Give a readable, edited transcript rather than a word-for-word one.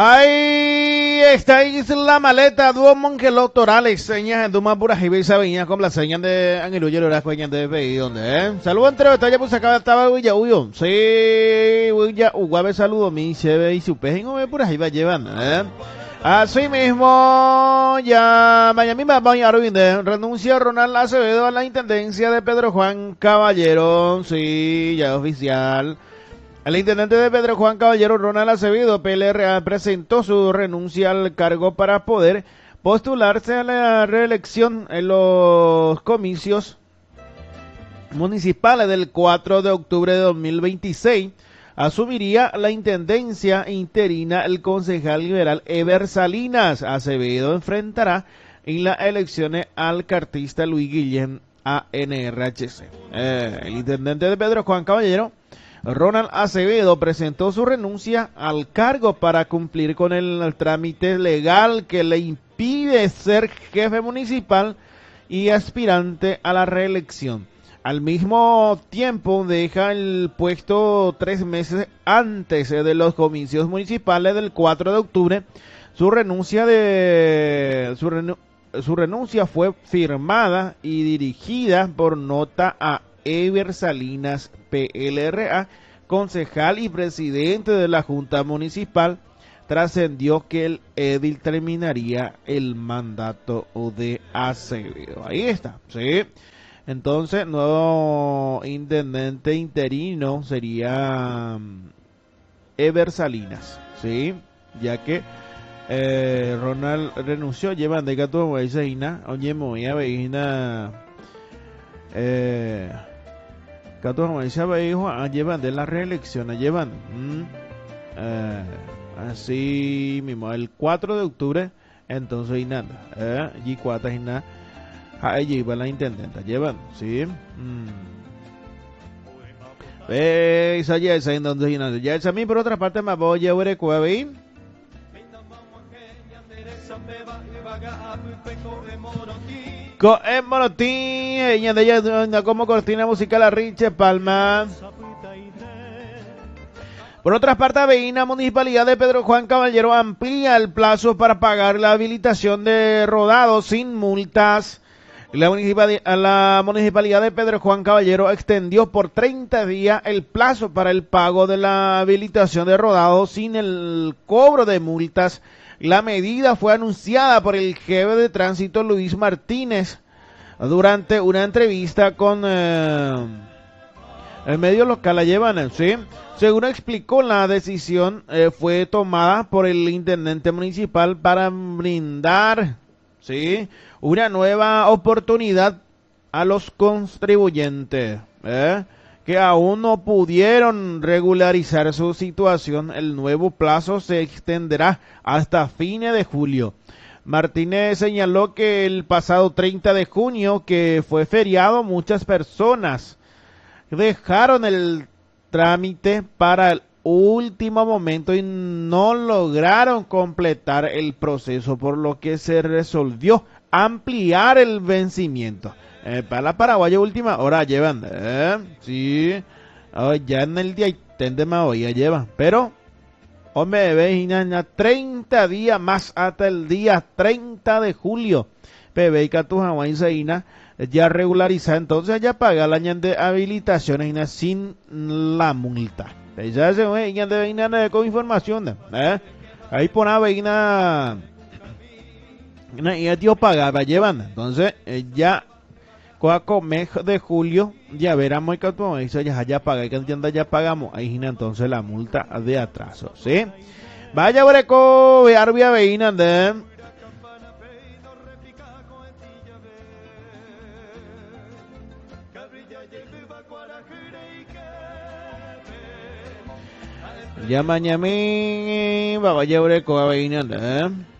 Ahí estáis la maleta, dúo Mongeló Torales, señas en Duma Puras y Beisa Viña con las señas de Angiluyo Loras Cueñas de PI, ¿dónde? Saludos entre batalla, pues acá estaba Villa Uyo. Sí, Villa Uguave, saludo, mi cheve y su peje, no me puras ahí va llevando, Así mismo, ya mañana vamos a renuncia Ronald Acevedo a la intendencia de Pedro Juan Caballero, sí, ya oficial. El intendente de Pedro Juan Caballero, Ronald Acevedo, PLRA, presentó su renuncia al cargo para poder postularse a la reelección en los comicios municipales del 4 de octubre de 2026. Asumiría la intendencia interina el concejal liberal Ever Salinas. Acevedo enfrentará en las elecciones al cartista Luis Guillén ANRHC. El intendente de Pedro Juan Caballero, Ronald Acevedo, presentó su renuncia al cargo para cumplir con el trámite legal que le impide ser jefe municipal y aspirante a la reelección. Al mismo tiempo deja el puesto 3 meses antes de los comicios municipales del 4 de octubre. Su renuncia fue firmada y dirigida por nota a Ever Salinas, PLRA, concejal y presidente de la Junta Municipal. Trascendió que el edil terminaría el mandato de Acevedo. Ahí está, ¿sí? Entonces, nuevo intendente interino sería Ever Salinas, ¿sí? Ya que Ronald renunció, llevan de gato oye, moya veina llevan de la reelección, llevan así mismo el 4 de octubre, entonces y nada, y cuatro y nada, allí iba la intendenta, llevan, sí, veis allá esa entonces y nada, ya esa a mí por otra parte me voy a ver cuavi. En Morotín, ella de ella como cortina musical a Riche Palma. Por otra parte, la Municipalidad de Pedro Juan Caballero amplía el plazo para pagar la habilitación de Rodado sin multas. La Municipalidad de Pedro Juan Caballero extendió por 30 días el plazo para el pago de la habilitación de Rodado sin el cobro de multas. La medida fue anunciada por el jefe de tránsito Luis Martínez durante una entrevista con el medio local La Llevan, ¿sí? Según explicó, la decisión fue tomada por el intendente municipal para brindar, ¿sí?, una nueva oportunidad a los contribuyentes que aún no pudieron regularizar su situación. El nuevo plazo se extenderá hasta fines de julio. Martínez señaló que el pasado 30 de junio, que fue feriado, muchas personas dejaron el trámite para el último momento y no lograron completar el proceso, por lo que se resolvió ampliar el vencimiento. Para la paraguaya última hora llevan, sí, ya en el día hoy ya llevan, pero hombre, veis 30 días más hasta el día 30 de julio. Pebe y Catujahuay Seina ya regularizar, entonces ya paga la año de habilitaciones sin la multa. Ya se ve de con información, ahí pone veina y ya tío pagaba llevan, entonces ya cuaco mes de julio ya veramos que ya paga, que ya pagamos ahí entonces la multa de atraso, ¿sí? Vaya breco vearbia veina de ya mañana vaya breco veina de